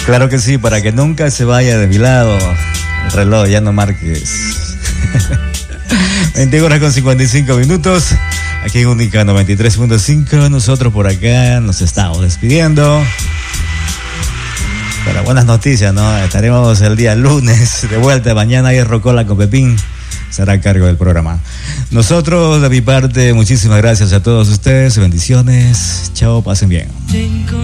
Claro que sí, para que nunca se vaya de mi lado. El reloj, ya no marques. 20:55. Aquí en Única 93.5. Nosotros por acá nos estamos despidiendo. Pero buenas noticias, ¿no? Estaremos el día lunes de vuelta. Mañana hay Rocola con Pepín. Será a cargo del programa. Nosotros, de mi parte, muchísimas gracias a todos ustedes. Bendiciones. Chao, pasen bien.